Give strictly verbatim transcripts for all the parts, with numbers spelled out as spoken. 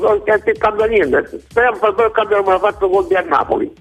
non cambia niente. Speriamo che il campione me l'ha fatto gol a Napoli.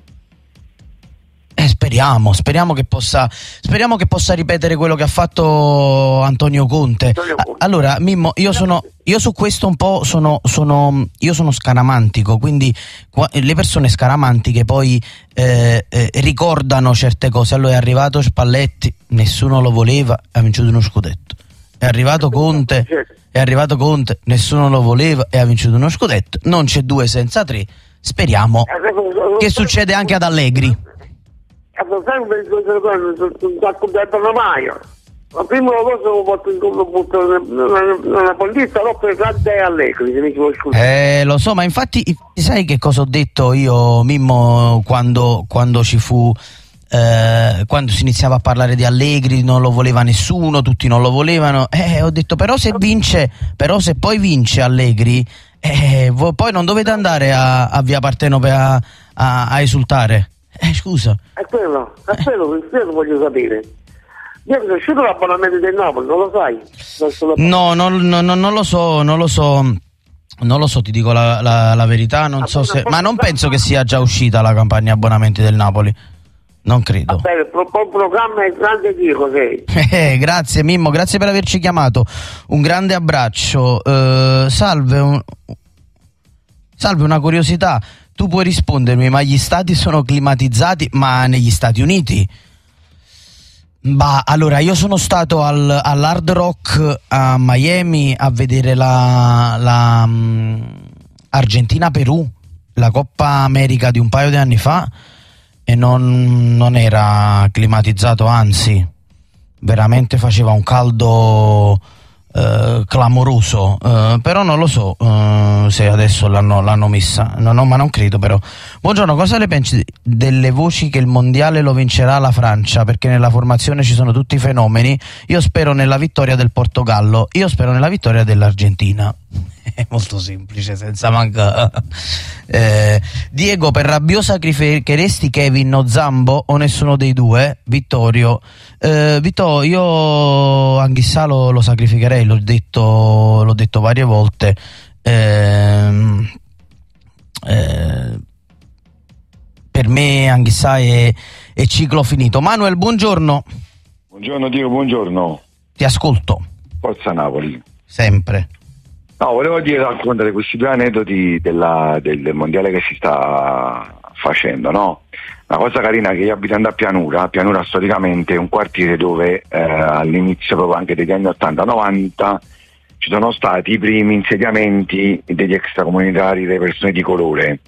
Eh, speriamo, speriamo che possa speriamo che possa ripetere quello che ha fatto Antonio Conte. Antonio Conte. Allora, Mimmo, io sono io su questo un po' sono sono io sono scaramantico, quindi qua, le persone scaramantiche poi eh, eh, ricordano certe cose. Allora è arrivato Spalletti, nessuno lo voleva, ha vinciuto uno scudetto. È arrivato Conte, è arrivato Conte, nessuno lo voleva e ha vinciuto uno scudetto. Non c'è due senza tre. Speriamo che succede anche ad Allegri. Non sempre non sta contento mai. La prima cosa che ho fatto nella politica, però per grande Allegri, se mi scusi. Eh, lo so, ma infatti sai che cosa ho detto io, Mimmo, quando, quando ci fu eh, quando si iniziava a parlare di Allegri, non lo voleva nessuno, tutti non lo volevano. Eh, ho detto però se vince, però se poi vince Allegri, eh, voi poi non dovete andare a, a Via Partenope a, a, a esultare. Eh, scusa. È quello, è quello che io voglio sapere. Io sono uscito l'abbonamento del Napoli, non lo sai? No, non, no, no, non lo so, non lo so. Non lo so, ti dico la, la, la verità, non so se. Ma non penso che sia già uscita la campagna abbonamenti del Napoli. Non credo. Vabbè, il pro- programma è grande, dico sei. Eh, grazie Mimmo, grazie per averci chiamato. Un grande abbraccio. Uh, salve, un... salve, una curiosità. Tu puoi rispondermi, ma gli stati sono climatizzati? Ma negli Stati Uniti? Bah, allora io sono stato al, all'Hard Rock a Miami a vedere la, la um, Argentina-Perù, la Coppa America di un paio di anni fa, e non, non era climatizzato, anzi veramente faceva un caldo eh, clamoroso, eh, però non lo so eh, se adesso l'hanno, l'hanno messa, no, no, ma non credo. Però buongiorno, cosa ne pensi delle voci che il mondiale lo vincerà la Francia, perché nella formazione ci sono tutti i fenomeni? Io spero nella vittoria del Portogallo, io spero nella vittoria dell'Argentina. È molto semplice, senza mancare. eh, Diego, per Rabiot sacrificheresti Kevin o Zambo o nessuno dei due? Vittorio, eh, Vito, io Anghissà lo, lo sacrificherei, l'ho detto, l'ho detto varie volte. eh, eh, per me Anghissà è, è ciclo finito. Manuel, buongiorno. Buongiorno Dio, buongiorno. Ti ascolto. Forza Napoli. Sempre. No, volevo dire, raccontare questi due aneddoti della, del mondiale che si sta facendo, no? Una cosa carina, che io abitando a Pianura, Pianura storicamente è un quartiere dove eh, all'inizio proprio anche degli anni ottanta novanta ci sono stati i primi insediamenti degli extracomunitari delle persone di colore.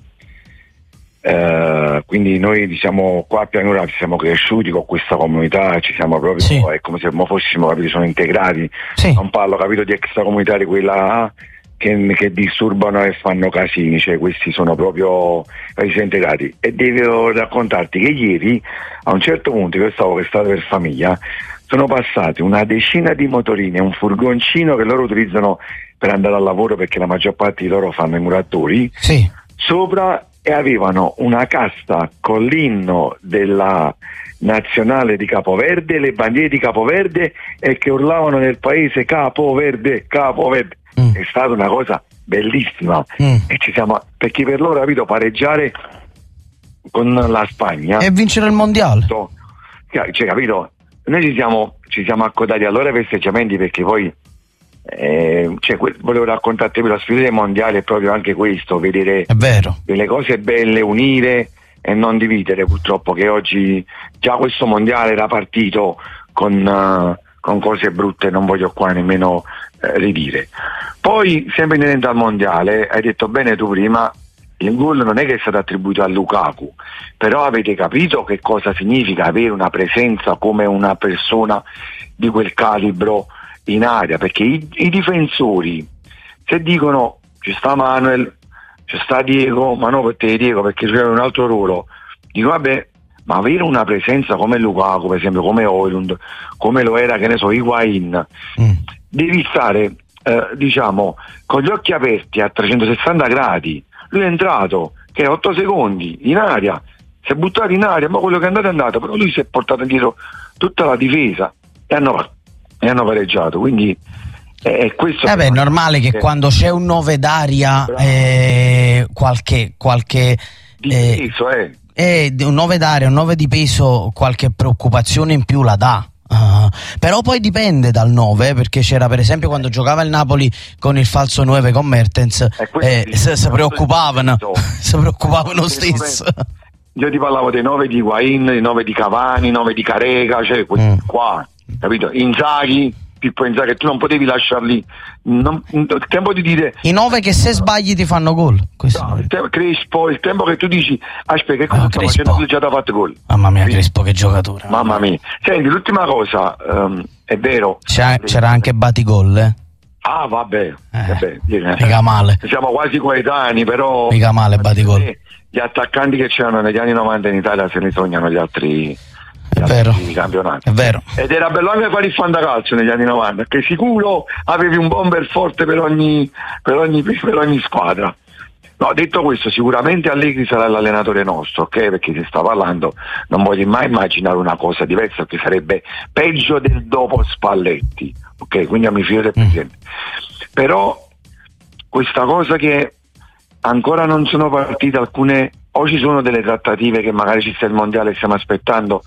Eh, quindi noi diciamo qua a Pianura ci siamo cresciuti con questa comunità, ci siamo proprio, sì. È come se fossimo, capito, sono integrati. Sì. Non parlo, capito, di extracomunitari quella che, che disturbano e fanno casini, cioè questi sono proprio integrati. E devo raccontarti che ieri a un certo punto, io stavo per strada per famiglia, sono passati una decina di motorini e un furgoncino che loro utilizzano per andare al lavoro, perché la maggior parte di loro fanno i muratori. Sì. Sopra, e avevano una casta con l'inno della nazionale di Capoverde, le bandiere di Capoverde, e che urlavano nel paese Capoverde, Capoverde. Mm. È stata una cosa bellissima. Mm. E ci siamo, perché per loro, capito, pareggiare con la Spagna e vincere il mondiale, cioè, capito, noi ci siamo, ci siamo accodati allora ai festeggiamenti, perché poi Eh, cioè, que- volevo raccontarti la sfida dei mondiali è proprio anche questo, vedere è vero. delle cose belle, unire e non dividere. Purtroppo che oggi già questo mondiale era partito con, uh, con cose brutte, non voglio qua nemmeno uh, ridire. Poi, sempre inerente al mondiale, hai detto bene tu prima, il gol non è che è stato attribuito a Lukaku, però avete capito che cosa significa avere una presenza come una persona di quel calibro in area, perché i, i difensori, se dicono ci sta Manuel, ci sta Diego, ma no per te Diego perché c'è un altro ruolo, dico vabbè, ma avere una presenza come Lukaku, per esempio, come Højlund, come lo era, che ne so, Higuain, mm. devi stare eh, diciamo con gli occhi aperti a trecentosessanta gradi. Lui è entrato che è otto secondi in aria, si è buttato in aria, ma quello che è andato è andato, però lui si è portato dietro tutta la difesa e hanno e hanno pareggiato. Quindi E questo eh beh, è normale che, che quando c'è un nove d'aria eh, qualche qualche di peso, eh, eh, un nove d'aria, un nove di peso, qualche preoccupazione in più la dà. Uh, però poi dipende dal nove, eh, perché c'era per esempio quando giocava il Napoli con il falso nove con Mertens, eh, si eh, preoccupavano si preoccupavano stesso. Io ti parlavo dei nove di Higuain, dei nove di Cavani, nove di Carega, cioè mm. qua, capito? Inzaghi, Pippo Inzaghi, tu non potevi lasciarli, non, il tempo di dire i nove che se sbagli ti fanno gol. No, il tempo, Crespo, il tempo che tu dici aspetta che cosa sta facendo, tu già ti ha fatto gol. Mamma mia, quindi, Crespo che giocatore. Mamma mia. Senti, l'ultima cosa, um, è vero. C'era, c'era anche Batigol, eh? Ah, vabbè, eh, vabbè. Mica male. Siamo quasi coetanei, però. Mica male Batigol. Gli attaccanti che c'erano negli anni novanta in Italia se ne sognano gli altri. È vero, campionati. È vero. Ed era bello anche fare il fantacalcio negli anni novanta, che sicuro avevi un bomber forte per ogni, per ogni, per ogni squadra. No, detto questo, sicuramente Allegri sarà l'allenatore nostro, ok? Perché si sta parlando, non voglio mai immaginare una cosa diversa, che sarebbe peggio del dopo Spalletti, ok? Quindi mi fido del presidente. Mm. Però questa cosa che ancora non sono partite alcune, o ci sono delle trattative che magari ci sta il mondiale e stiamo aspettando,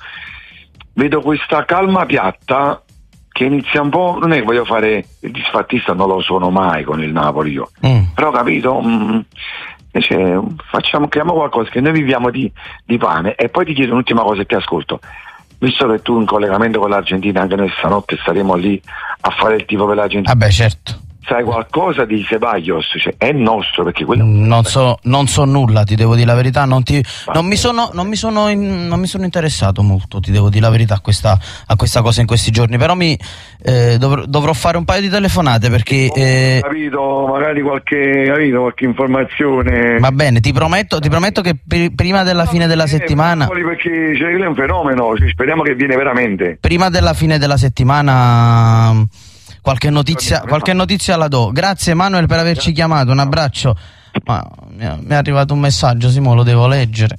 vedo questa calma piatta che inizia un po', non è che voglio fare il disfattista, non lo sono mai con il Napoli io, mm. però capito, mm, invece facciamo, creiamo qualcosa, che noi viviamo di, di pane. E poi ti chiedo un'ultima cosa e ti ascolto, visto che tu in collegamento con l'Argentina, anche noi stanotte staremo lì a fare il tifo per l'Argentina. Vabbè, certo. Sai qualcosa di Ceballos? Cioè, è nostro, perché quello non so, non so nulla, ti devo dire la verità, non, ti, non, mi, sono, non, mi, sono in, non mi sono interessato molto, ti devo dire la verità, a questa, a questa cosa in questi giorni, però mi eh, dovrò, dovrò fare un paio di telefonate perché eh, capito, magari qualche, capito, qualche informazione. Va bene, ti prometto, ti prometto che per, prima della no, fine della eh, settimana, perché cioè, è un fenomeno, cioè, speriamo che viene veramente prima della fine della settimana. Qualche notizia, qualche notizia la do. Grazie Manuel per averci chiamato, un abbraccio. Ma mi è arrivato un messaggio, Simo, lo devo leggere.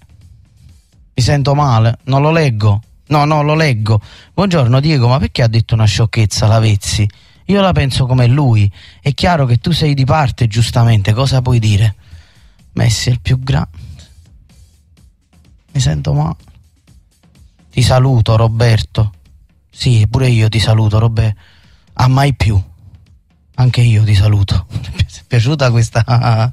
Mi sento male, non lo leggo. No, no, lo leggo. Buongiorno Diego, ma perché ha detto una sciocchezza Lavezzi? Io la penso come lui. È chiaro che tu sei di parte, giustamente, cosa puoi dire? Messi è il più grande. Mi sento male. Ti saluto Roberto. Sì, pure io ti saluto Roberto. A mai più. Anche io ti saluto. Mi è piaciuta questa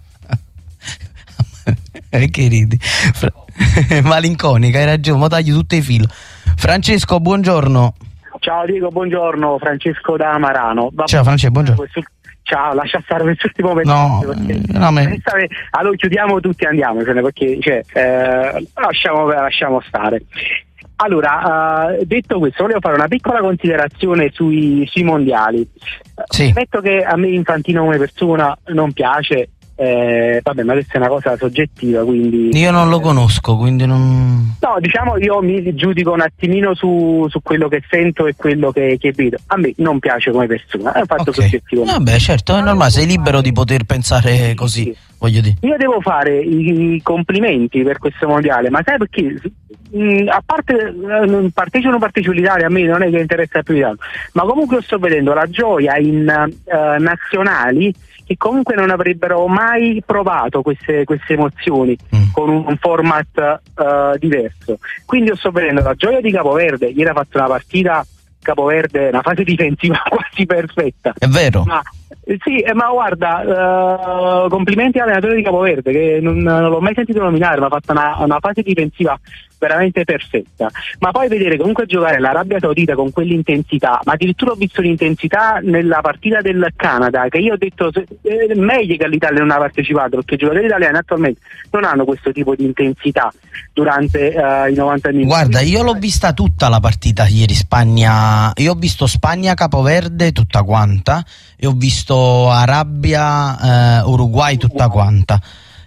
che ridi? Fra... malinconica, hai ragione, ma tagli tutti i fili. Francesco, buongiorno. Ciao Diego, buongiorno, Francesco da Marano. Va Ciao Francesco, buongiorno. Ciao, lascia stare quest'ultimo messaggio. No, perché, no, me... allora chiudiamo tutti e andiamo, perché cioè, eh, lasciamo, lasciamo stare. Allora, uh, detto questo, volevo fare una piccola considerazione sui, sui mondiali. Sì. Ammetto che a me Infantino come persona non piace, eh, vabbè, ma questa è una cosa soggettiva, quindi... Io non lo conosco, quindi non... No, diciamo, io mi giudico un attimino su, su quello che sento e quello che, che vedo. A me non piace come persona, è un fatto okay. soggettivo. Vabbè, certo, è normale, sei libero di poter pensare così, sì. Voglio dire. Io devo fare i, i complimenti per questo mondiale, ma sai perché... Mm, a parte eh, partecipo o non partecipo l'Italia, a me non è che interessa più l'Italia, ma comunque sto vedendo la gioia in uh, nazionali che comunque non avrebbero mai provato queste, queste emozioni mm. con un, un format uh, diverso. Quindi io sto vedendo la gioia di Capoverde. Ieri ha fatto una partita Capoverde, una fase difensiva quasi perfetta. È vero? Ma, sì, eh, ma guarda, uh, complimenti all'allenatore di Capoverde, che non, non l'ho mai sentito nominare, ma ha fatto una, una fase difensiva veramente perfetta. Ma poi vedere comunque giocare l'Arabia Saudita con quell'intensità, ma addirittura ho visto l'intensità nella partita del Canada, che io ho detto eh, meglio che l'Italia non ha partecipato, perché i giocatori italiani attualmente non hanno questo tipo di intensità durante uh, i novanta minuti. Guarda, io l'ho vista tutta la partita ieri, Spagna, io ho visto Spagna Capoverde tutta quanta e ho visto Arabia eh, Uruguay tutta quanta.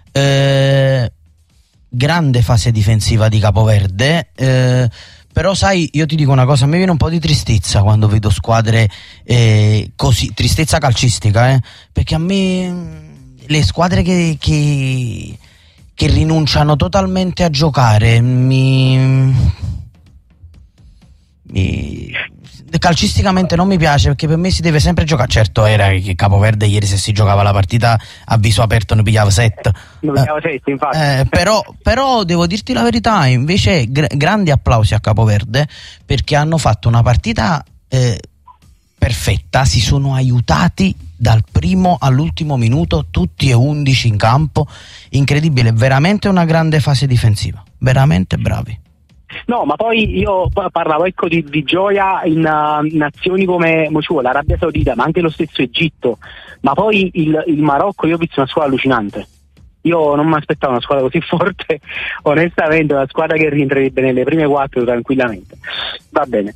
Eh, grande fase difensiva di Capoverde, eh, però sai, io ti dico una cosa, a me viene un po' di tristezza quando vedo squadre eh, così, tristezza calcistica, eh, perché a me le squadre che, che, che rinunciano totalmente a giocare mi, mi calcisticamente non mi piace, perché per me si deve sempre giocare. Certo, era che Capoverde ieri, se si giocava la partita a viso aperto, ne pigliava sette, non pigliava sette, infatti. Eh, però, però devo dirti la verità, invece gr- grandi applausi a Capoverde, perché hanno fatto una partita eh, perfetta, si sono aiutati dal primo all'ultimo minuto, tutti e undici in campo, incredibile, veramente una grande fase difensiva, veramente bravi. No, ma poi io parlavo ecco di, di gioia in uh, nazioni come mo ci vuole, l'Arabia Saudita, ma anche lo stesso Egitto, ma poi il, il Marocco, io ho visto una squadra allucinante. Io non mi aspettavo una squadra così forte, onestamente, una squadra che rientrerebbe nelle prime quattro tranquillamente. Va bene,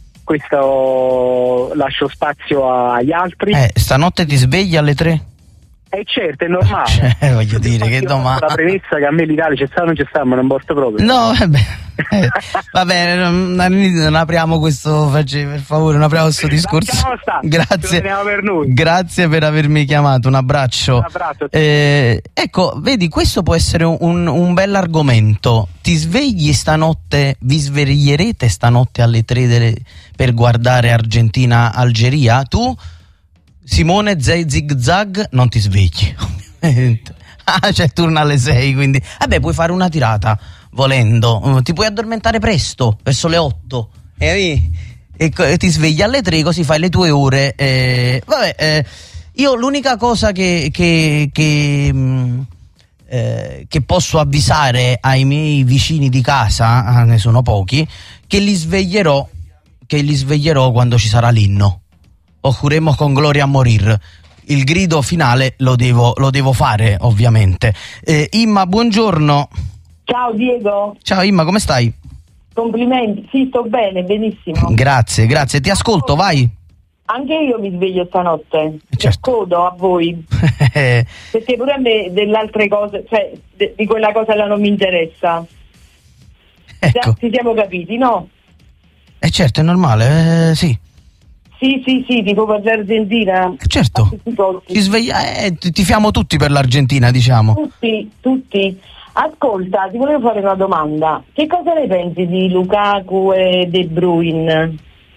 questo lascio spazio agli altri. Eh, stanotte ti svegli alle tre? Eh certo, è normale. Cioè, voglio dire, che domanda. La premessa che a me l'Italia c'è stato, non c'è stato, ma non porto proprio. No, vabbè. Eh, vabbè, non, non apriamo questo, per favore, non apriamo questo discorso. Grazie. Per noi. Grazie per avermi chiamato, un abbraccio. Un abbraccio. Eh, ecco, vedi, questo può essere un, un bel argomento. Ti svegli stanotte, vi sveglierete stanotte alle tre delle, per guardare Argentina-Algeria? Tu, Simone Zay Zig Zag, non ti svegli, ovviamente. Ah, c'è il turno alle sei, quindi vabbè, puoi fare una tirata volendo, ti puoi addormentare presto, verso le otto, e, e, e ti svegli alle tre, così fai le tue ore. Eh, vabbè, eh, io l'unica cosa che che, che, mh, eh, che posso avvisare ai miei vicini di casa, ah, ne sono pochi, che li sveglierò, che li sveglierò quando ci sarà l'inno. O juremos con gloria a morir. Il grido finale lo devo, lo devo fare, ovviamente. Eh, Imma, buongiorno. Ciao Diego. Ciao Imma, come stai? Complimenti, sì, sto bene, benissimo. Grazie, grazie, ti ascolto, vai. Anche io mi sveglio stanotte, certo. Codo a voi, perché pure a me delle altre cose, cioè de- di quella cosa là non mi interessa. Ecco. Ci siamo capiti, no? Eh certo, è normale, eh, sì. Sì, sì, sì, tipo per l'Argentina. Certo, ci sveglia, eh, ti fiamo tutti per l'Argentina, diciamo. Tutti, tutti. Ascolta, ti volevo fare una domanda. Che cosa ne pensi di Lukaku e De Bruyne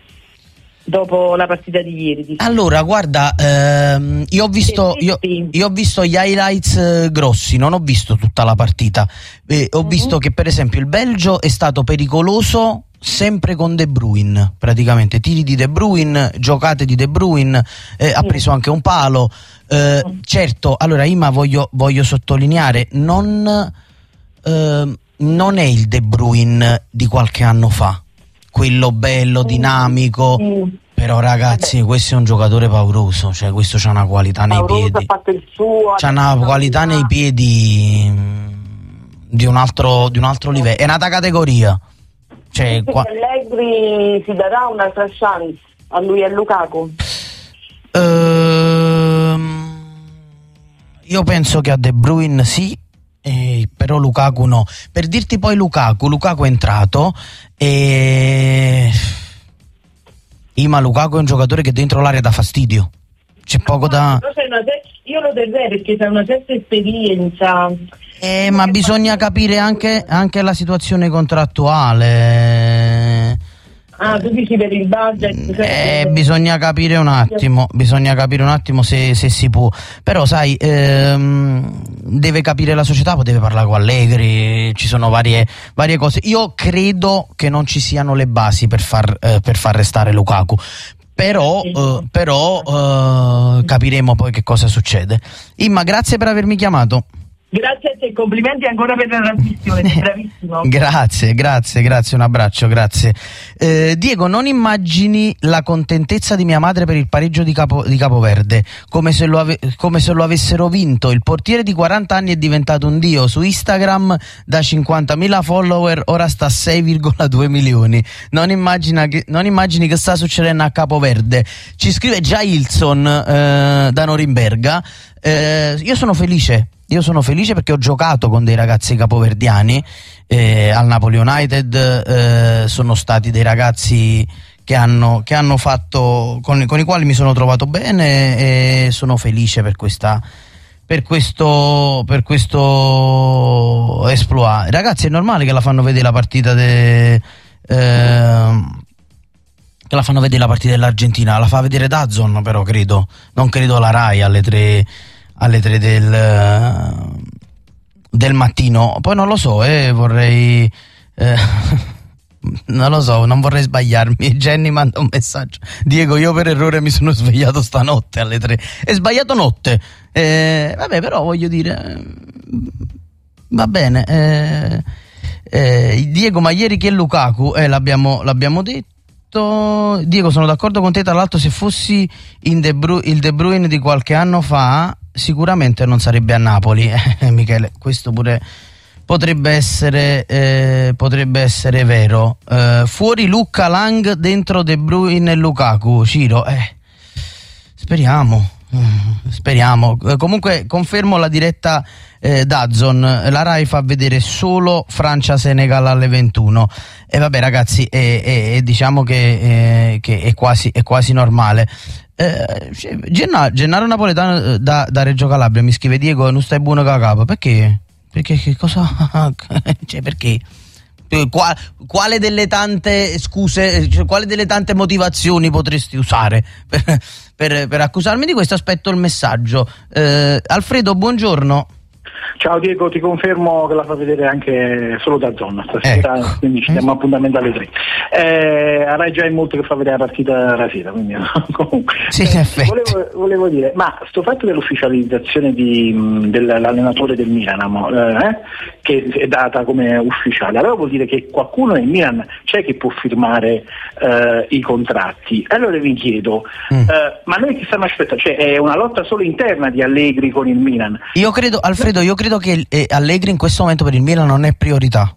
dopo la partita di ieri? Allora, guarda, ehm, io ho visto io, io ho visto gli highlights eh, grossi, non ho visto tutta la partita. Eh, ho uh-huh. visto che per esempio il Belgio è stato pericoloso sempre con De Bruyne, praticamente tiri di De Bruyne, giocate di De Bruyne, eh, ha preso anche un palo. Eh, certo, allora Imma voglio, voglio sottolineare, non, eh, non è il De Bruyne di qualche anno fa, quello bello, dinamico, però ragazzi, questo è un giocatore pauroso, cioè questo c'ha una qualità nei pauroso, piedi, ha fatto il suo, c'ha una qualità nei piedi di un altro, di un altro livello, è un'altra categoria. Cioè, qua... Allegri si darà un'altra chance a lui e a Lukaku? Ehm, io penso che a De Bruyne sì, eh, però Lukaku no. Per dirti poi Lukaku, Lukaku è entrato e... Ima, Lukaku è un giocatore che dentro l'area dà fastidio. C'è poco da... Io lo terrei perché c'è una certa esperienza. Eh, ma bisogna capire anche, anche la situazione contrattuale. Ah, tu dici per il budget? Eh, bisogna capire un attimo, bisogna capire un attimo se, se si può. Però sai, ehm, deve capire la società, poi deve parlare con Allegri, ci sono varie, varie cose. Io credo che non ci siano le basi per far, eh, per far restare Lukaku. Però, eh, però eh, capiremo poi che cosa succede. Imma, grazie per avermi chiamato. Grazie a te, complimenti ancora per la trasmissione, sei bravissimo. Grazie, grazie, grazie, un abbraccio, grazie. Eh, Diego, non immagini la contentezza di mia madre per il pareggio di, Capo, di Capoverde, come se, lo ave, come se lo avessero vinto. Il portiere di quaranta anni è diventato un dio, su Instagram da cinquantamila follower ora sta a sei virgola due milioni. Non, immagina che, non immagini che sta succedendo a Capoverde. Ci scrive già Ilson eh, da Norimberga. Eh, io sono felice. Io sono felice perché ho giocato con dei ragazzi capoverdiani eh, al Napoli United, eh, sono stati dei ragazzi che hanno, che hanno fatto, con, con i quali mi sono trovato bene e sono felice per questa, per questo, per questo exploit. Ragazzi, è normale che la fanno vedere la partita de, eh, che la fanno vedere la partita dell'Argentina, la fa vedere DAZN però credo, non credo la Rai alle tre, alle tre del, del mattino. Poi non lo so, eh, vorrei eh, non lo so, non vorrei sbagliarmi. Jenny manda un messaggio: Diego, io per errore mi sono svegliato stanotte alle tre. È sbagliato notte, eh, vabbè, però voglio dire, va bene, eh, eh, Diego, ma ieri che è Lukaku? Eh, l'abbiamo, l'abbiamo detto. Diego, sono d'accordo con te, tra l'altro se fossi in De Bru- il De Bruyne di qualche anno fa sicuramente non sarebbe a Napoli. eh, Michele, questo pure potrebbe essere eh, potrebbe essere vero. Eh, fuori Luca Lang, dentro De Bruyne e Lukaku. Ciro, eh, speriamo speriamo. Eh, comunque confermo la diretta eh, DAZN, la Rai fa vedere solo Francia-Senegal alle ventuno. E vabbè ragazzi, eh, eh, diciamo che, eh, che è quasi è quasi normale. Eh, Gennaro, Gennaro Napoletano da, da Reggio Calabria mi scrive: Diego, non stai buono con la capa? Perché? Perché che cosa? Cioè, perché? Qual, quale delle tante scuse, cioè, quale delle tante motivazioni potresti usare per, per, per accusarmi di questo? Aspetto il messaggio. eh, Alfredo, buongiorno. Ciao Diego, ti confermo che la fa vedere anche solo da zona stasera, ecco. Quindi ci diamo appuntamento alle tre. Eh, a Rai già è molto che fa vedere la partita la sera, quindi comunque. Sì, in effetti. Volevo, volevo dire, ma sto fatto dell'ufficializzazione di, dell'allenatore del Milan, eh, che è data come ufficiale, allora vuol dire che qualcuno nel Milan c'è che può firmare eh, i contratti. Allora vi chiedo, mm. eh, ma noi che stiamo aspettando? Cioè è una lotta solo interna di Allegri con il Milan? Io credo, Alfredo, io credo che eh, Allegri in questo momento per il Milan non è priorità.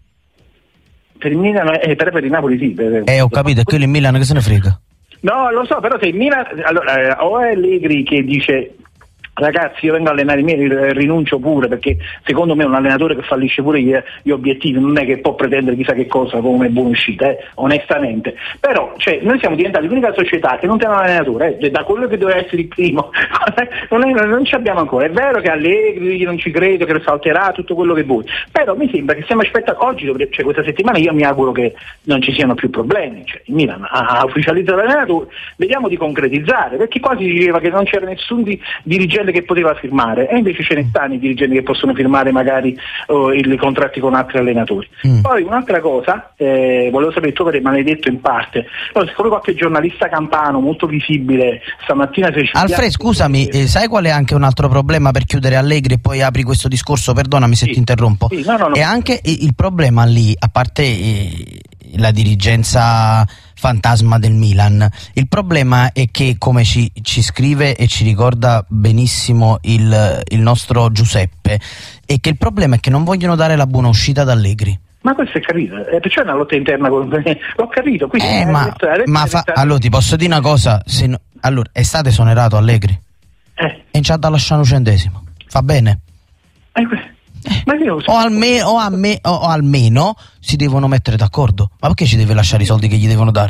Per il Milan, eh, per, per il Napoli sì. Per, eh ho capito, è quello il Milan che se ne frega. No, lo so, però se il Milan, allora, eh, o è Allegri che dice: ragazzi, io vengo a allenare i miei, rinuncio pure, perché secondo me un allenatore che fallisce pure gli, gli obiettivi non è che può pretendere chissà che cosa come buona uscita, eh, onestamente. Però cioè, noi siamo diventati l'unica società che non tiene un allenatore, eh, da quello che doveva essere il primo non, è, non ci abbiamo ancora. È vero che Allegri non ci credo, che lo salterà tutto quello che vuoi, però mi sembra che stiamo aspettando oggi, dovrebbe, cioè questa settimana io mi auguro che non ci siano più problemi, cioè il Milan ha ufficializzato l'allenatore, vediamo di concretizzare, perché qua si diceva che non c'era nessun di, dirigente che poteva firmare, e invece ce ne stanno i dirigenti che possono firmare magari uh, i contratti con altri allenatori. Mm. Poi un'altra cosa, eh, volevo sapere, tu me l'hai detto in parte, no, siccome qualche giornalista campano molto visibile stamattina si è Alfred, scusami, eh, sai qual è anche un altro problema per chiudere Allegri e poi apri questo discorso, perdonami se sì. ti interrompo, sì, no, no, no. E anche il problema lì, a parte eh, la dirigenza fantasma del Milan, il problema è che, come ci, ci scrive e ci ricorda benissimo il, il nostro Giuseppe, è che il problema è che non vogliono dare la buona uscita ad Allegri. Ma questo è capito, eh, perciò è una lotta interna con me, l'ho capito. Quindi, eh, eh, ma adesso, adesso ma fa, stare... allora ti posso dire una cosa, se no, allora è stato esonerato Allegri eh. e ci ha da lasciare un centesimo, fa bene? Eh, que- Ma io o, alme- o, alme- o almeno si devono mettere d'accordo. Ma perché ci deve lasciare i soldi che gli devono dare?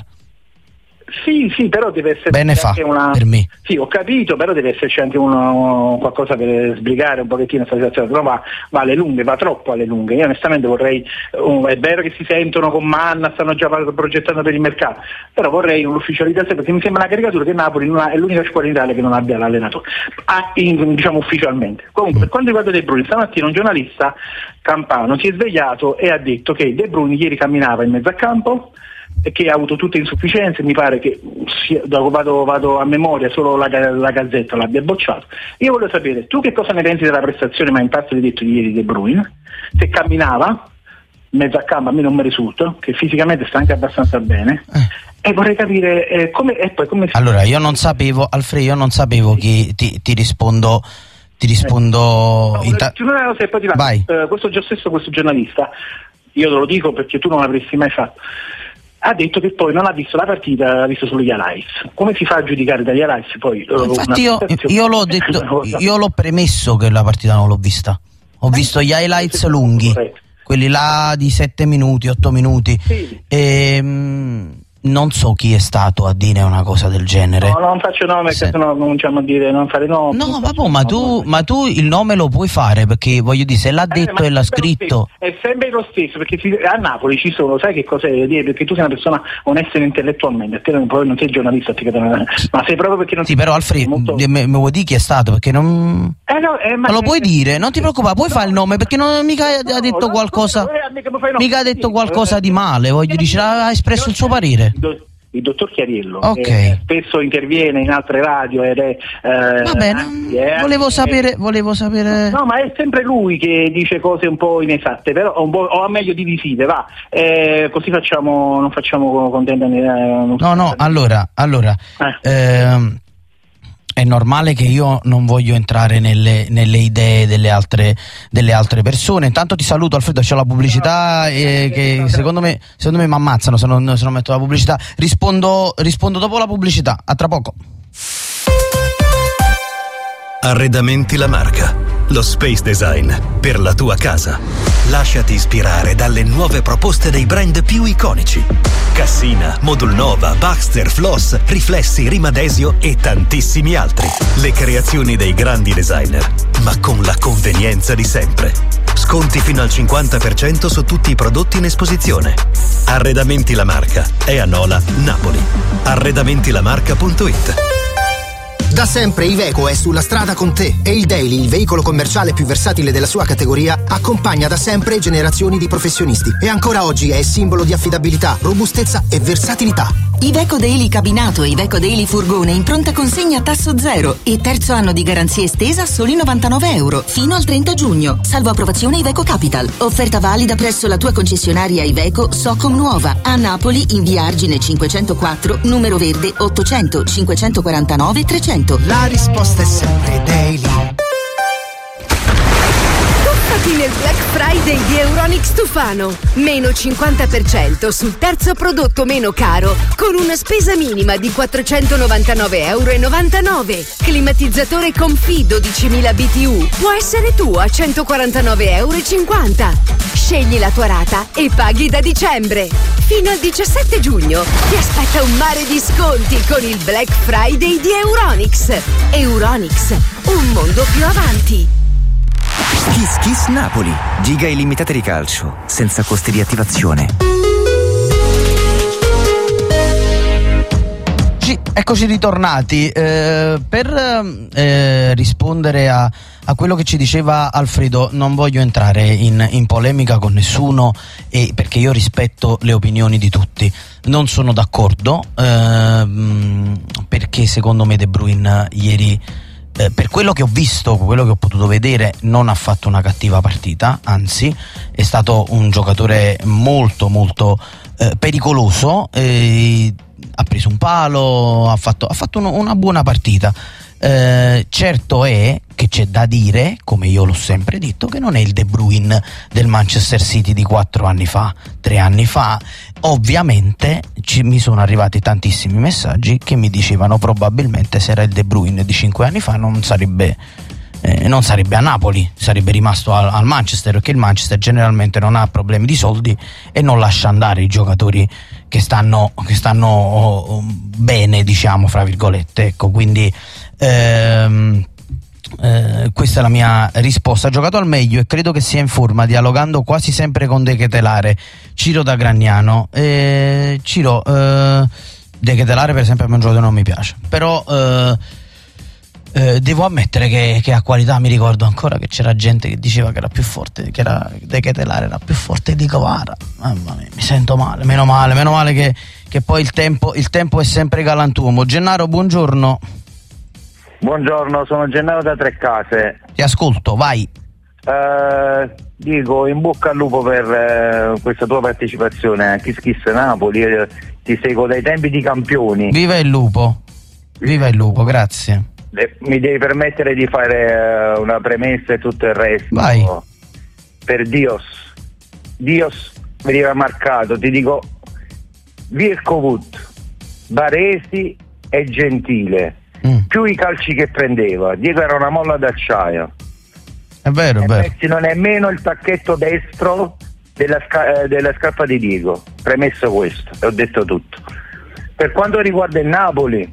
Sì, sì, però deve essere bene anche fa, una... per me. Sì, ho capito, però deve esserci anche uno, qualcosa per sbrigare un pochettino questa situazione, però va, va alle lunghe, va troppo alle lunghe. Io onestamente vorrei, uh, è vero che si sentono con Manna, stanno già progettando per il mercato, però vorrei un'ufficializzazione, perché mi sembra una caricatura che Napoli non ha, è l'unica squadra in Italia che non abbia l'allenatore, ah, in, diciamo ufficialmente. Comunque, per quanto riguarda De Bruyne, stamattina un giornalista campano si è svegliato e ha detto che De Bruyne ieri camminava in mezzo a campo, che ha avuto tutte insufficienze, mi pare che sia, vado, vado a memoria, solo la, la Gazzetta l'abbia bocciato. Io voglio sapere, tu che cosa ne pensi della prestazione, ma in parte l'hai detto ieri, De Bruyne, se camminava in mezzo a campo, a me non mi risulta, che fisicamente sta anche abbastanza bene, eh. e vorrei capire eh, come, e poi come si... Allora, io non sapevo, Alfredo, io non sapevo che ti, ti rispondo... Ti rispondo... Eh. No, ta- no, se poi ti va. Vai. Eh, questo stesso questo giornalista, io te lo dico perché tu non l'avresti mai fatto, ha detto che poi non ha visto la partita, ha visto solo gli highlights. Come si fa a giudicare dagli highlights poi? Infatti io, io l'ho detto, io l'ho premesso che la partita non l'ho vista. Ho visto gli highlights lunghi, quelli là di sette minuti, otto minuti. Sì. E, non so chi è stato a dire una cosa del genere. No, non faccio nome, Se... perché sennò cominciamo a dire non fare nome. No, vabbè, ma tu, ma tu il nome lo puoi fare, perché voglio dire, se l'ha detto eh, e l'ha scritto. È sempre lo stesso, perché si, a Napoli ci sono, sai che cos'è? Perché tu sei una persona onesta intellettualmente, te non, non sei giornalista, ma sei proprio perché non Sì, però Alfredo, molto... mi, mi vuoi dire chi è stato? Perché non. Eh no, eh, ma, ma lo puoi dire, non ti preoccupare, puoi no, fare il nome, perché non mica ha no, detto no, qualcosa. No, no, mica ha detto qualcosa di male, voglio dire, ha espresso il suo parere. Il dottor Chiariello, okay. eh, spesso interviene in altre radio ed è eh, vabbè, non... eh, volevo sapere volevo sapere no, ma è sempre lui che dice cose un po' inesatte, però un po', o meglio divisive, va, eh, così facciamo non facciamo contenta eh, no no allora allora eh. ehm, è normale che io non voglio entrare nelle, nelle idee delle altre, delle altre persone. Intanto ti saluto, Alfredo, c'è la pubblicità eh, che secondo me secondo me mi ammazzano se non, se non metto la pubblicità. Rispondo, rispondo dopo la pubblicità. A tra poco. Arredamenti La Marca, lo space design per la tua casa. Lasciati ispirare dalle nuove proposte dei brand più iconici. Cassina, Modulnova, Baxter, Floss, Riflessi, Rimadesio e tantissimi altri. Le creazioni dei grandi designer, ma con la convenienza di sempre. Sconti fino al cinquanta per cento su tutti i prodotti in esposizione. Arredamenti La Marca è a Nola, Napoli. arredamentilamarca punto it. Da sempre Iveco è sulla strada con te e il Daily, il veicolo commerciale più versatile della sua categoria, accompagna da sempre generazioni di professionisti e ancora oggi è simbolo di affidabilità, robustezza e versatilità. Iveco Daily cabinato e Iveco Daily furgone in pronta consegna a tasso zero e terzo anno di garanzia estesa a soli novantanove euro fino al trenta giugno, salvo approvazione Iveco Capital. Offerta valida presso la tua concessionaria Iveco Socom Nuova a Napoli in via Argine cinquecentoquattro, numero verde ottocento cinquecentoquarantanove trecento. La risposta è sempre Daily. Nel Black Friday di Euronics Tufano, meno cinquanta per cento sul terzo prodotto meno caro con una spesa minima di quattrocentonovantanove euro e novantanove. Climatizzatore Confi dodicimila B T U può essere tu a centoquarantanove euro e cinquanta. Scegli la tua rata e paghi da dicembre. Fino al diciassette giugno ti aspetta un mare di sconti con il Black Friday di Euronics. Euronics, un mondo più avanti. Kiss Kiss Napoli, giga illimitate di calcio, senza costi di attivazione. Sì, eccoci ritornati eh, per eh, rispondere a, a quello che ci diceva Alfredo. Non voglio entrare in, in polemica con nessuno e, perché io rispetto le opinioni di tutti. Non sono d'accordo eh, perché secondo me De Bruyne ieri, Eh, per quello che ho visto, quello che ho potuto vedere, non ha fatto una cattiva partita, anzi è stato un giocatore molto molto eh, pericoloso, eh, ha preso un palo, ha fatto, ha fatto un, una buona partita. Eh, certo è che c'è da dire, come io l'ho sempre detto, che non è il De Bruyne del Manchester City di quattro anni fa, tre anni fa. Ovviamente ci, mi sono arrivati tantissimi messaggi che mi dicevano probabilmente se era il De Bruyne di cinque anni fa non sarebbe, eh, non sarebbe a Napoli, sarebbe rimasto al, al Manchester, perché il Manchester generalmente non ha problemi di soldi e non lascia andare i giocatori che stanno, che stanno oh, bene, diciamo, fra virgolette, ecco, quindi ehm, Eh, questa è la mia risposta. Ha giocato al meglio e credo che sia in forma, dialogando quasi sempre con De Ketelare. Ciro da Gragnano. eh, Ciro, eh, De Ketelare per esempio a me un giocatore non mi piace, però eh, eh, devo ammettere che, che ha qualità. Mi ricordo ancora che c'era gente che diceva che era più forte, che era De Ketelare era più forte di Kvara. Mamma mia, mi sento male, meno male, meno male che, che poi il tempo, il tempo è sempre galantuomo. Gennaro, buongiorno. Buongiorno, sono Gennaro da Trecase. Ti ascolto, vai. Eh, dico in bocca al lupo per eh, questa tua partecipazione a Kiss Kiss Napoli. Eh, ti seguo dai tempi di campioni. Viva il lupo, viva il lupo, grazie. Eh, mi devi permettere di fare eh, una premessa e tutto il resto. Vai. Per Dios, Dios veniva marcato, ti dico Virkovut, Baresi e Gentile. Mm. Più i calci che prendeva, Diego era una molla d'acciaio. È vero, è vero. Non è nemmeno il tacchetto destro della, sca- della scarpa di Diego. Premesso questo, ho detto tutto. Per quanto riguarda il Napoli,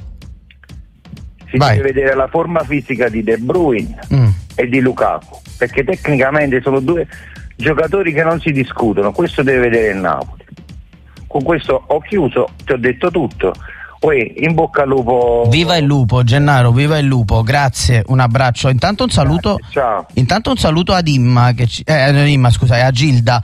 si Vai. deve vedere la forma fisica di De Bruyne Mm. e di Lukaku, perché tecnicamente sono due giocatori che non si discutono. Questo deve vedere il Napoli. Con questo ho chiuso, ti ho detto tutto. Poi in bocca al lupo. Viva il lupo, Gennaro, viva il lupo, grazie, un abbraccio. Intanto un saluto, Grazie, ciao. intanto un saluto ad Imma, che ci, eh, Imma scusa, a Gilda.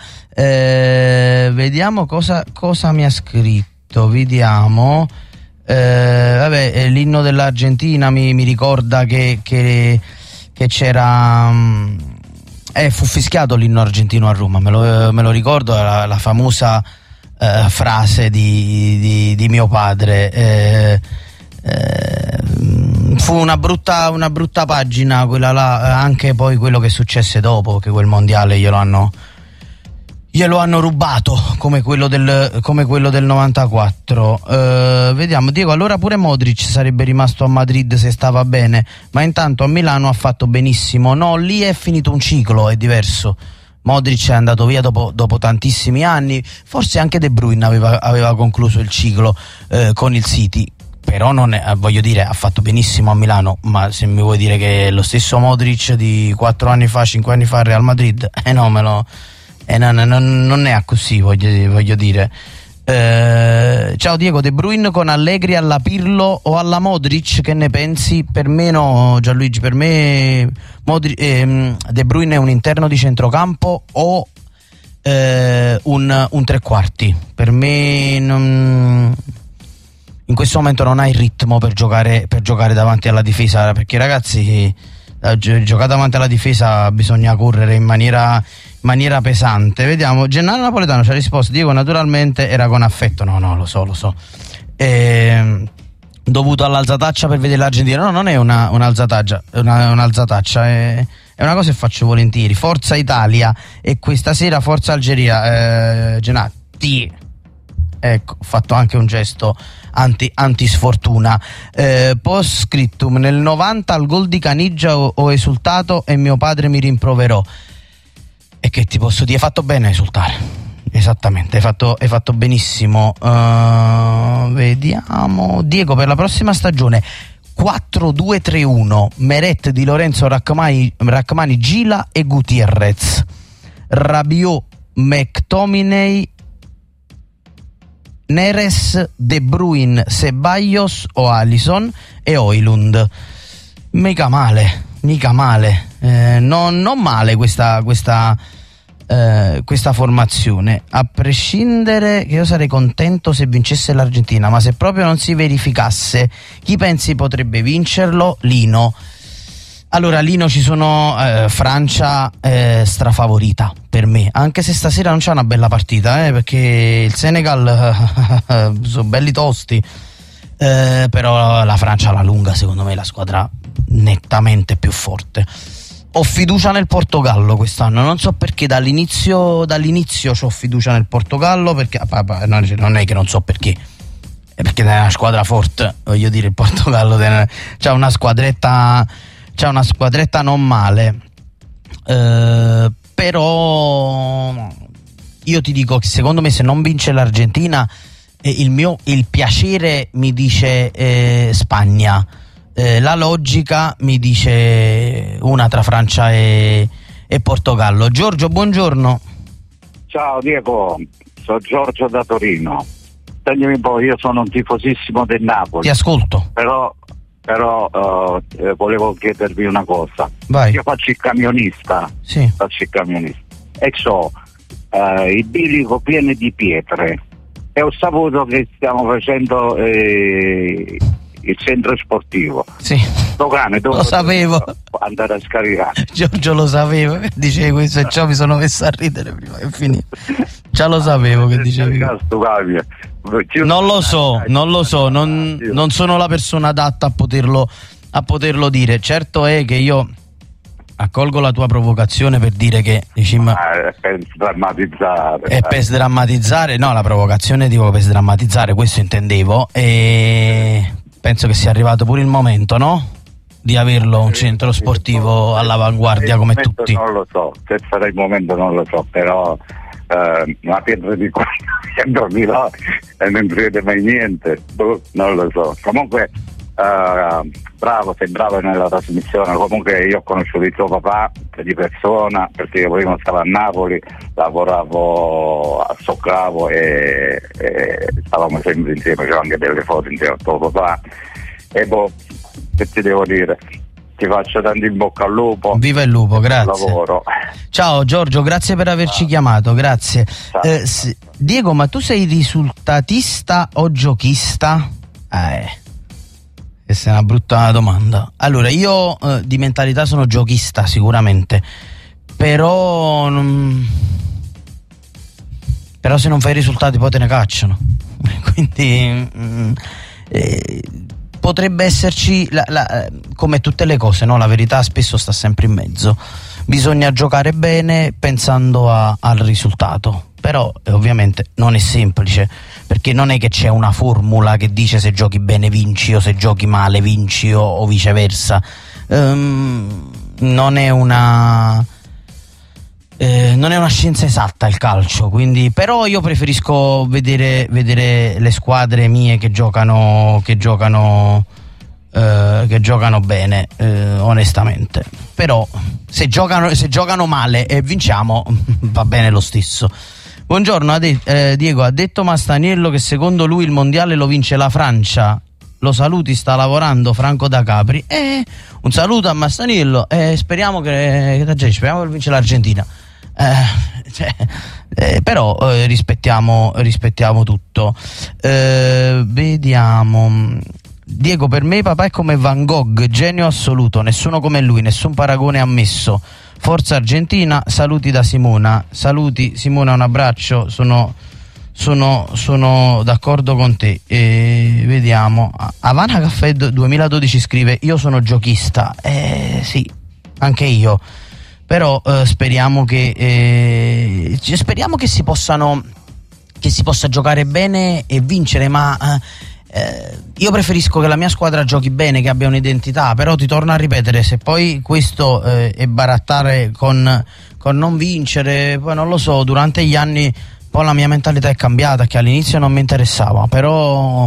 Eh, vediamo cosa, cosa mi ha scritto, vediamo. Eh, vabbè, eh, l'inno dell'Argentina mi, mi ricorda che, che, che c'era. Eh, fu fischiato l'inno argentino a Roma, me lo, me lo ricordo, la, la famosa. Uh, frase di, di, di mio padre. Eh, eh, fu una brutta, una brutta pagina quella là, anche poi quello che successe dopo, che quel mondiale glielo hanno glielo hanno rubato come quello del, come quello del novantaquattro. Uh, vediamo, Diego, allora pure Modric sarebbe rimasto a Madrid se stava bene, ma intanto a Milano ha fatto benissimo. No, lì è finito un ciclo, è diverso. Modric è andato via dopo, dopo tantissimi anni, forse anche De Bruyne aveva, aveva concluso il ciclo eh, con il City, però non è, voglio dire, ha fatto benissimo a Milano, ma se mi vuoi dire che è lo stesso Modric di quattro anni fa, cinque anni fa al Real Madrid, eh no, me lo, eh no, no, non è così, voglio, voglio dire. Eh, ciao Diego, De Bruyne con Allegri alla Pirlo o alla Modric, che ne pensi? Per me no, Gianluigi, per me Modri- ehm, De Bruyne è un interno di centrocampo o eh, un, un tre quarti. Per me non, in questo momento non ha il ritmo per giocare, per giocare davanti alla difesa, perché ragazzi, eh, giocare davanti alla difesa bisogna correre in maniera maniera pesante. Vediamo, Gennaro Napoletano ci ha risposto: Diego, naturalmente era con affetto. No, no, lo so, lo so. E, dovuto all'alzataccia per vedere l'Argentina. No, non è una, un'alzataccia, una, un'alzataccia, è, è una cosa che faccio volentieri. Forza Italia e questa sera Forza Algeria. Eh, Genatti. Ecco, ho fatto anche un gesto anti, anti-sfortuna. Eh, post scriptum: nel novanta al gol di Caniggia ho, ho esultato e mio padre mi rimproverò. E che ti posso dire, hai fatto bene a esultare, esattamente, hai fatto, hai fatto benissimo. Uh, vediamo, Diego, per la prossima stagione quattro due tre uno, Meret, Di Lorenzo, Rachmani, Rachmani, Gila e Gutierrez, Rabiot, McTominay, Neres, De Bruyne, Ceballos o Alisson e Højlund. Mica male, mica male, eh, non, non male questa, questa, eh, questa formazione, a prescindere che io sarei contento se vincesse l'Argentina, ma se proprio non si verificasse, chi pensi potrebbe vincerlo? Lino. Allora, Lino, ci sono eh, Francia eh, strafavorita per me, anche se stasera non c'è una bella partita, eh, perché il Senegal eh, sono belli tosti, eh, però la Francia alla lunga secondo me è la squadra nettamente più forte. Ho fiducia nel Portogallo quest'anno, non so perché dall'inizio dall'inizio ho fiducia nel Portogallo, perché non è che non so perché, è perché è una squadra forte, voglio dire, il Portogallo c'ha una squadretta c'è una squadretta non male, eh, però io ti dico che secondo me se non vince l'Argentina eh, il mio il piacere mi dice eh, Spagna, eh, la logica mi dice una tra Francia e, e Portogallo. Giorgio, buongiorno. Ciao Diego, sono Giorgio da Torino. Sentimi un po', io sono un tifosissimo del Napoli. Ti ascolto. Però però uh, eh, volevo chiedervi una cosa. Vai. Io faccio il camionista, sì. faccio il camionista e so uh, il bilico pieno di pietre e ho saputo che stiamo facendo eh, il centro sportivo. Sì. Dogane, dove lo sapevo. Andare a scaricare. Giorgio lo sapevo, dicevi questo e ciò mi sono messo a ridere prima che finito. Già lo sapevo che dicevi. Non lo so, non lo so, non, non sono la persona adatta a poterlo, a poterlo dire. Certo è che io accolgo la tua provocazione per dire che dici, ma è per sdrammatizzare. È per sdrammatizzare, no, la provocazione dico per sdrammatizzare, questo intendevo, e penso che sia arrivato pure il momento, no? Di averlo un centro sportivo all'avanguardia come tutti. Non lo so, se sarà il momento non lo so, però eh, una pietra di qua entra di là e non si vede mai niente, non lo so. Comunque eh, bravo, sei bravo nella trasmissione. Comunque io ho conosciuto il tuo papà di persona, perché io prima stavo a Napoli, lavoravo a Soccavo e, e stavamo sempre insieme, c'erano anche delle foto insieme al tuo papà. E boh, che ti devo dire? Ti faccio tanto in bocca al lupo. Viva il lupo, grazie. Lavoro. Ciao Giorgio, grazie per averci ah. chiamato, grazie. Eh, s- Diego, ma tu sei risultatista o giochista? Eh, questa è una brutta domanda. Allora, io eh, di mentalità sono giochista sicuramente, però non... però se non fai i risultati poi te ne cacciano. Quindi mm, eh, potrebbe esserci la, la, come tutte le cose, no? La verità spesso sta sempre in mezzo. Bisogna giocare bene pensando a, al risultato, però eh, ovviamente non è semplice, perché non è che c'è una formula che dice se giochi bene vinci o se giochi male vinci o, o viceversa. Um, non è una eh, non è una scienza esatta il calcio, quindi però io preferisco vedere, vedere le squadre mie che giocano che giocano eh, che giocano bene, eh, onestamente. Però se giocano, se giocano male e vinciamo va bene lo stesso. Buongiorno, eh, Diego, ha detto Mastaniello che secondo lui il mondiale lo vince la Francia. Lo saluti, sta lavorando Franco da Capri. E un saluto a Mastaniello e speriamo che, che speriamo che vince l'Argentina. Eh, cioè, eh, però eh, rispettiamo, rispettiamo tutto. Eh, vediamo. Diego, per me papà è come Van Gogh, genio assoluto, nessuno come lui, nessun paragone ammesso. Forza Argentina, saluti da Simona. Saluti Simona, un abbraccio, sono, sono, sono d'accordo con te. E vediamo, Havana Caffè duemiladodici scrive: io sono giochista. Eh sì, anche io. Però eh, speriamo che eh, speriamo che si possano che si possa giocare bene e vincere, ma eh, io preferisco che la mia squadra giochi bene, che abbia un'identità. Però ti torno a ripetere, se poi questo eh, è barattare con, con non vincere, poi non lo so, durante gli anni poi la mia mentalità è cambiata, che all'inizio non mi interessava, però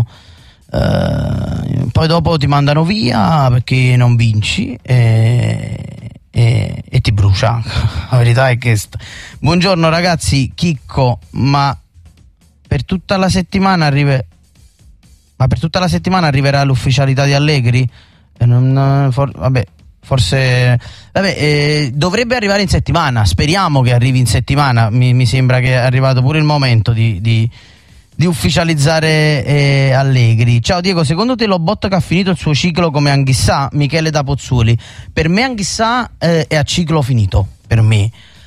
eh, poi dopo ti mandano via perché non vinci e E, e ti brucia. La verità è questa. Buongiorno ragazzi, Chicco, ma per tutta la settimana arriva ma per tutta la settimana arriverà l'ufficialità di Allegri? E non, for, vabbè, forse vabbè, eh, dovrebbe arrivare in settimana, speriamo che arrivi in settimana. Mi, mi sembra che è arrivato pure il momento di, di di ufficializzare eh, Allegri. Ciao Diego, secondo te Lobotka ha finito il suo ciclo come Anghissà? Michele da Pozzuoli. Per me Anghissà eh, è a ciclo finito, per me.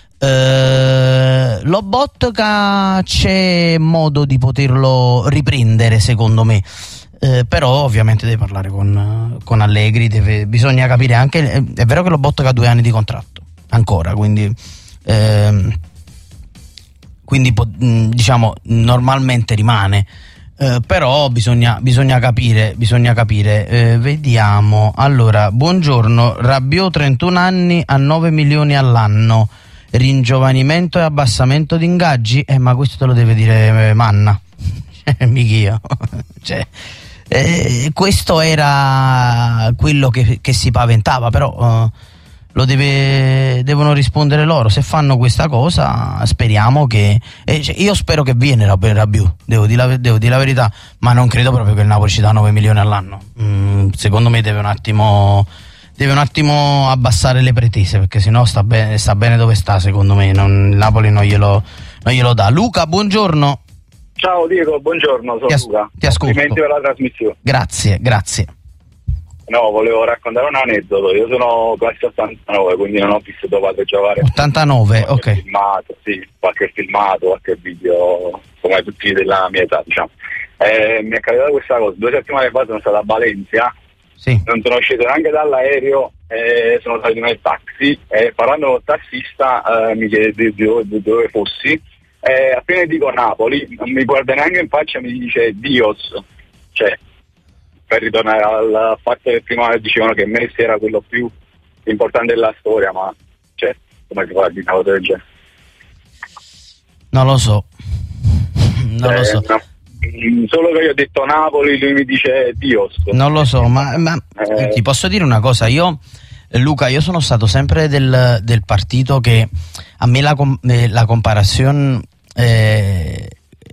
Eh, Lobotka c'è modo di poterlo riprendere, secondo me. Eh, però ovviamente deve parlare con, con Allegri, deve, bisogna capire anche, è, è vero che Lobotka ha due anni di contratto ancora, quindi ehm, quindi diciamo normalmente rimane, eh, però bisogna, bisogna capire, bisogna capire. Eh, vediamo, allora, buongiorno, Rabiot trentuno anni a nove milioni all'anno, ringiovanimento e abbassamento di ingaggi, eh, ma questo te lo deve dire eh, Manna, mica cioè, eh, questo era quello che, che si paventava, però eh, lo deve, devono rispondere loro. Se fanno questa cosa speriamo che eh, cioè, io spero che viene Rabiot, devo dire la, devo dire la verità, ma non credo proprio che il Napoli ci dà nove milioni all'anno. Mm, secondo me deve un attimo deve un attimo abbassare le pretese, perché sennò sta bene, sta bene dove sta, secondo me non, il Napoli non glielo, non glielo dà. Luca, buongiorno. Ciao Diego, buongiorno, sono ti as- Luca. Ti ascolto. Complimenti per la trasmissione. Grazie, grazie. No, volevo raccontare un aneddoto. Io sono classe ottantanove, quindi non ho visto padre giocare. ottantanove, ok. Filmato, sì, qualche filmato, qualche video, come tutti della mia età, diciamo. Eh, mi è capitata questa cosa. Due settimane fa sono stato a Valencia, sì. Non sono uscito neanche dall'aereo, eh, sono salito nel taxi e parlando col tassista eh, mi chiede di, di, di dove fossi. Eh, appena dico Napoli, non mi guarda neanche in faccia e mi dice Dios, cioè, per ritornare al fatto che prima dicevano che Messi era quello più importante della storia, ma cioè, come si fa a dire una cosa del genere? Non lo so. Non eh, lo so. No. Solo che io ho detto Napoli, lui mi dice Dios. Non lo so, ma, ma eh. ti posso dire una cosa, io Luca, io sono stato sempre del, del partito che a me la, la comparazione eh,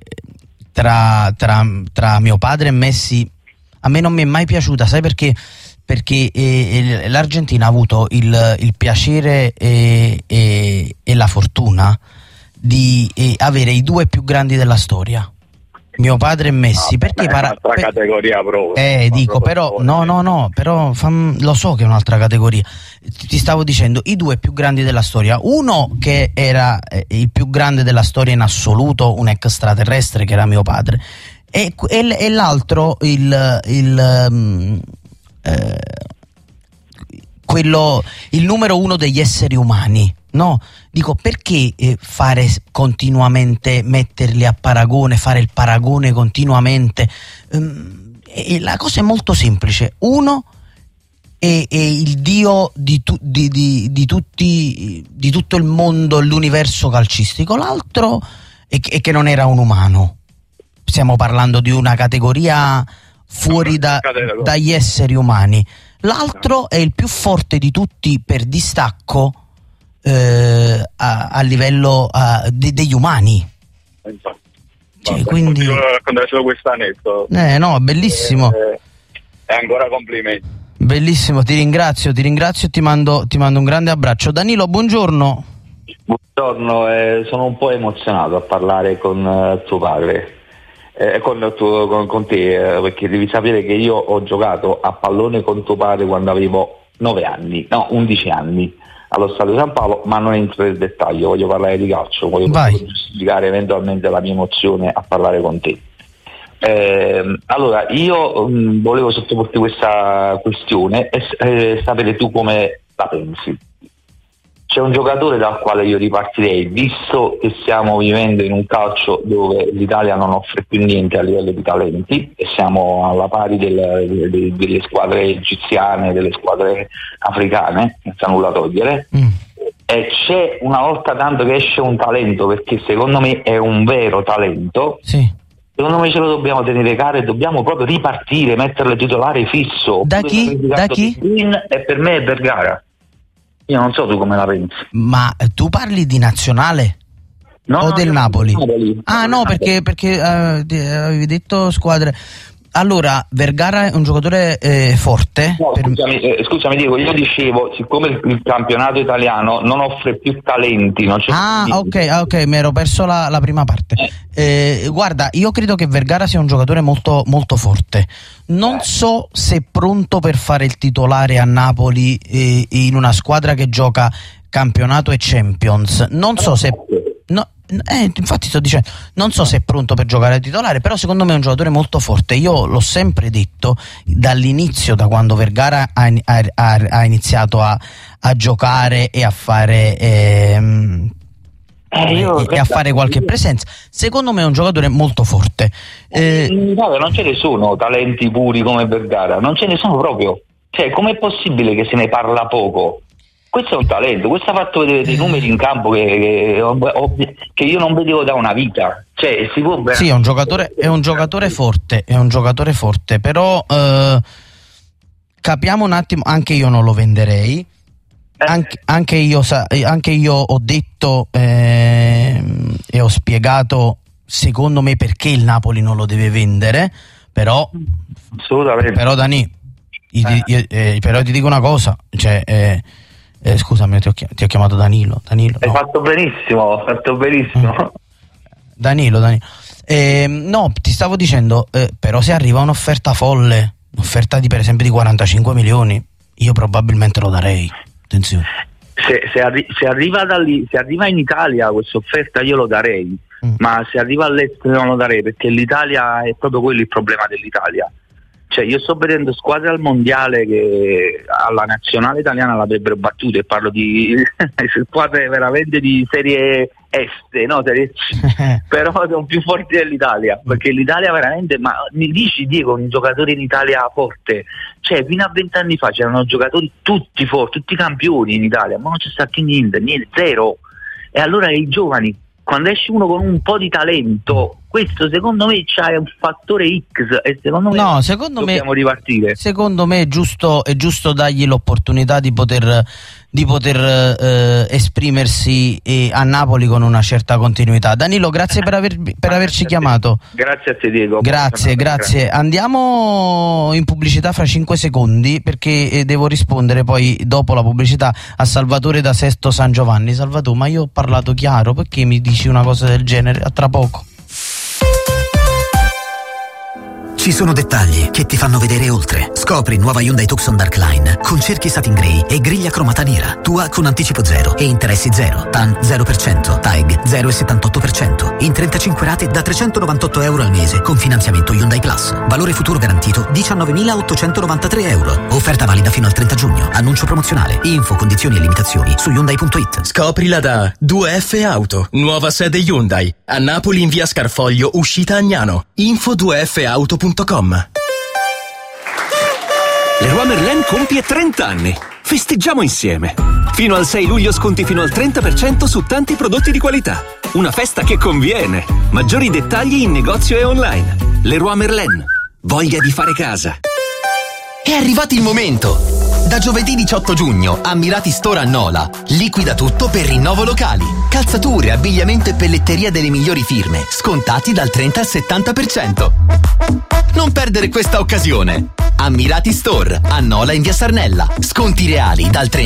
tra, tra, tra mio padre e Messi a me non mi è mai piaciuta, sai perché? Perché eh, l'Argentina ha avuto il, il piacere e, e, e la fortuna di eh, avere i due più grandi della storia, mio padre e Messi. Ah, perché para- è un'altra per... categoria proprio. Eh, dico, però, no, no, no, però fam... lo so che è un'altra categoria. Ti stavo dicendo, i due più grandi della storia. Uno che era eh, il più grande della storia in assoluto, un extraterrestre che era mio padre, e, e, e l'altro il... il um, eh, quello, il numero uno degli esseri umani, no? Dico, perché eh, fare continuamente, metterli a paragone, fare il paragone continuamente? Um, e la cosa è molto semplice. Uno è, è il dio di, tu, di, di, di, tutti, di tutto il mondo, l'universo calcistico. L'altro è, è che non era un umano. Stiamo parlando di una categoria fuori da, dagli esseri umani. L'altro è il più forte di tutti per distacco eh, a, a livello a, de, degli umani. Cioè, Vabbè, quindi continuo a raccontare solo questo aneddoto. Eh, no, bellissimo. E eh, ancora complimenti. Bellissimo, ti ringrazio, ti ringrazio e ti mando, ti mando un grande abbraccio. Danilo, buongiorno. Buongiorno, eh, sono un po' emozionato a parlare con uh, tuo padre. Eh, con, tuo, con, con te, eh, perché devi sapere che io ho giocato a pallone con tuo padre quando avevo nove anni, no, undici anni allo Stadio San Paolo, ma non entro nel dettaglio, voglio parlare di calcio, voglio giustificare eventualmente la mia emozione a parlare con te. Eh, allora, io mh, volevo sottoporti questa questione e eh, sapere tu come la pensi. C'è un giocatore dal quale io ripartirei, visto che stiamo vivendo in un calcio dove l'Italia non offre più niente a livello di talenti e siamo alla pari del, de, delle squadre egiziane, delle squadre africane, senza nulla togliere, mm. e c'è una volta tanto che esce un talento, perché secondo me è un vero talento, sì. Secondo me ce lo dobbiamo tenere caro e dobbiamo proprio ripartire, metterlo titolare fisso. Da chi? Da chi? E per me è Vergara. Io non so tu come la pensi. Ma tu parli di nazionale? No, o no, del Napoli? Napoli? Ah no, perché, perché uh, avevi detto squadre. Allora, Vergara è un giocatore eh, forte. No, per... scusami, eh, scusami Diego, io dicevo, siccome il, il campionato italiano non offre più talenti, non c'è Ah, più ok, ok, mi ero perso la, la prima parte. Eh, guarda, io credo che Vergara sia un giocatore molto, molto forte. Non eh. so se è pronto per fare il titolare a Napoli eh, in una squadra che gioca campionato e Champions. Non so se... No, eh, infatti sto dicendo, non so se è pronto per giocare a titolare, però secondo me è un giocatore molto forte. Io l'ho sempre detto dall'inizio, da quando Vergara ha, ha, ha iniziato a, a giocare e a fare ehm, eh, io, e a fare qualche presenza. Secondo me è un giocatore molto forte. Eh, in Italia non ce ne sono talenti puri come Vergara, non ce ne sono proprio. Cioè, com'è possibile che se ne parla poco? Questo è un talento, questo ha fatto vedere dei numeri in campo che, che, che io non vedevo da una vita. Cioè, si può... Sì, è un giocatore, è un giocatore forte, è un giocatore forte, però eh, capiamo un attimo, anche io non lo venderei, anche, anche, io, anche io ho detto eh, e ho spiegato secondo me perché il Napoli non lo deve vendere, però, però Dani, io, io, eh, però ti dico una cosa, cioè... Eh, Eh, scusami, ti ho, chiamato, ti ho chiamato Danilo. Danilo Hai no. fatto benissimo, hai fatto benissimo. Danilo, Danilo. Eh, no, ti stavo dicendo, eh, però se arriva un'offerta folle, un'offerta di per esempio di quarantacinque milioni, io probabilmente lo darei. Attenzione. Se, se, arri- se arriva da lì, se arriva in Italia questa offerta io lo darei, mm. ma se arriva all'estero non lo darei, perché l'Italia è proprio quello il problema dell'Italia. Cioè, io sto vedendo squadre al mondiale che alla nazionale italiana l'avrebbero battuta, e parlo di squadre veramente di serie est, no? Serie C, però sono più forti dell'Italia, perché l'Italia veramente, ma mi dici Diego, un giocatore in Italia forte? Cioè, fino a vent'anni fa c'erano giocatori tutti forti, tutti campioni in Italia, ma non c'è stato niente, niente, zero. E allora i giovani, quando esce uno con un po' di talento, questo secondo me c'ha un fattore X e secondo me no, secondo dobbiamo me, ripartire. Secondo me è giusto, è giusto dargli l'opportunità di poter, di poter eh, esprimersi eh, a Napoli con una certa continuità. Danilo, grazie per, aver, per averci chiamato. Grazie a te, Diego. Grazie, grazie. grazie. Andiamo in pubblicità fra cinque secondi perché eh, devo rispondere poi dopo la pubblicità a Salvatore da Sesto San Giovanni. Salvatore, ma io ho parlato chiaro, perché mi dici una cosa del genere? A tra poco. Ci sono dettagli che ti fanno vedere oltre. Scopri nuova Hyundai Tucson Darkline con cerchi satin grey e griglia cromata nera. Tua con anticipo zero e interessi zero. T A N zero per cento. T A E G zero virgola settantotto per cento. In trentacinque rate da trecentonovantotto euro al mese con finanziamento Hyundai Plus. Valore futuro garantito diciannovemilaottocentonovantatré euro. Offerta valida fino al trenta giugno. Annuncio promozionale. Info, condizioni e limitazioni su Hyundai punto it. Scoprila da due F Auto. Nuova sede Hyundai. A Napoli in via Scarfoglio, uscita Agnano. Info due F auto punto com. Leroy Merlin compie trenta anni. Festeggiamo insieme. Fino al sei luglio sconti fino al trenta per cento su tanti prodotti di qualità. Una festa che conviene. Maggiori dettagli in negozio e online. Leroy Merlin. Voglia di fare casa. È arrivato il momento! Da giovedì diciotto giugno, Ammirati Store a Nola liquida tutto per rinnovo locali. Calzature, abbigliamento e pelletteria delle migliori firme, scontati dal trenta al settanta per cento. Non perdere questa occasione! Ammirati Store a Nola in via Sarnella. Sconti reali dal trenta